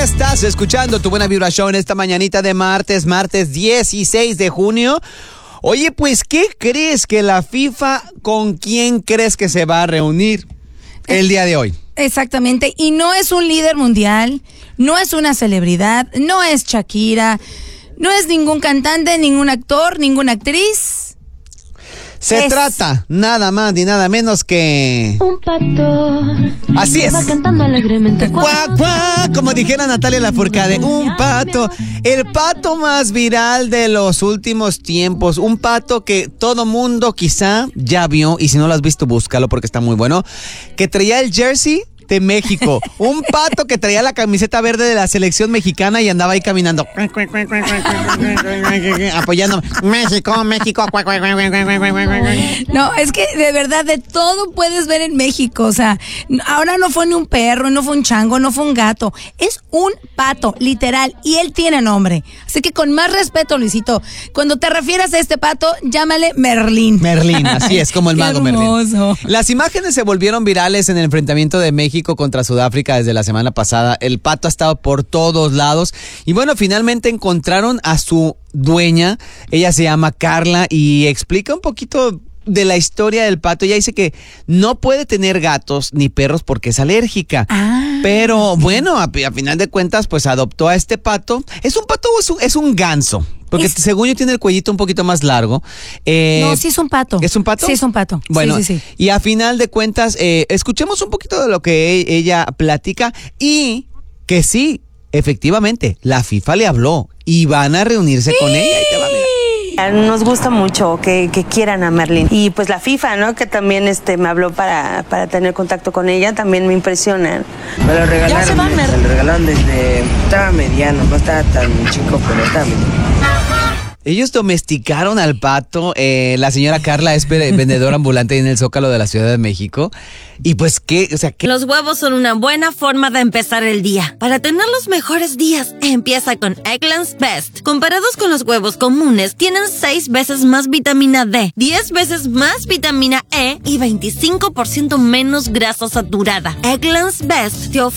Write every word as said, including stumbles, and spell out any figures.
Estás escuchando Tu Buena Vibra Show en esta mañanita de martes, martes dieciséis de junio. Oye, pues, ¿qué crees que la FIFA, con quién crees que se va a reunir el día de hoy? Exactamente, y no es un líder mundial, no es una celebridad, no es Shakira, no es ningún cantante, ningún actor, ninguna actriz. Se es... trata nada más ni nada menos que... un pato. Así es. Va cantando alegremente. Cuac, cuac, como dijera Natalia Lafourcade, un pato. El pato más viral de los últimos tiempos. Un pato que todo mundo quizá ya vio, y si no lo has visto, búscalo porque está muy bueno. Que traía el jersey de México. Un pato que traía la camiseta verde de la selección mexicana y andaba ahí caminando. Apoyando. México, México. No, es que de verdad de todo puedes ver en México. O sea, ahora no fue ni un perro, no fue un chango, no fue un gato. Es un pato, literal. Y él tiene nombre. Así que con más respeto, Luisito, cuando te refieras a este pato, llámale Merlín. Merlín, así es, como el Qué mago hermoso. Merlín. Las imágenes se volvieron virales en el enfrentamiento de México contra Sudáfrica desde la semana pasada. El pato ha estado por todos lados y bueno, finalmente encontraron a su dueña. Ella se llama Carla y explica un poquito de la historia del pato. Ella dice que no puede tener gatos ni perros porque es alérgica. Ah. Pero bueno, a, a final de cuentas pues adoptó a este pato. ¿Es un pato o es un, es un ganso? Porque es... según yo tiene el cuellito un poquito más largo. Eh, no, sí es un pato. ¿Es un pato? Sí es un pato. Bueno, sí, sí, sí. Y a final de cuentas, eh, escuchemos un poquito de lo que e- ella platica y que sí, efectivamente, la FIFA le habló y van a reunirse con ella. Y te va a mirar. Nos gusta mucho que, que quieran a Merlín. Y pues la FIFA, ¿no? Que también este me habló para, para tener contacto con ella, también me impresiona. Me lo regalaron, Ya se va, me lo regalaron desde... Estaba mediano, no estaba tan chico, pero estaba mediano. Ellos domesticaron al pato. Eh, la señora Carla es vendedora ambulante en el Zócalo de la Ciudad de México. Y pues, ¿qué? O sea, ¿qué? Los huevos son una buena forma de empezar el día. Para tener los mejores días, empieza con Eggland's Best. Comparados con los huevos comunes, tienen seis veces más vitamina D, diez veces más vitamina E y veinticinco por ciento menos grasa saturada. Eggland's Best te ofrece